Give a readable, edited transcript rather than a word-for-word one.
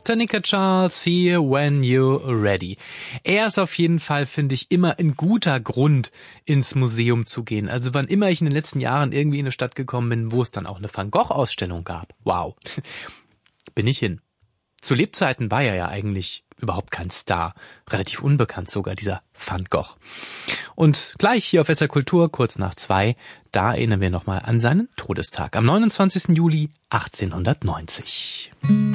Tanika Charles hier, When You're Ready. Er ist auf jeden Fall, finde ich, immer ein guter Grund, ins Museum zu gehen. Also wann immer ich in den letzten Jahren irgendwie in eine Stadt gekommen bin, wo es dann auch eine Van Gogh-Ausstellung gab. Wow. Bin ich hin. Zu Lebzeiten war er ja eigentlich überhaupt kein Star. Relativ unbekannt sogar, dieser Van Gogh. Und gleich hier auf SR Kultur, kurz nach 2, da erinnern wir nochmal an seinen Todestag. Am 29. Juli 1890.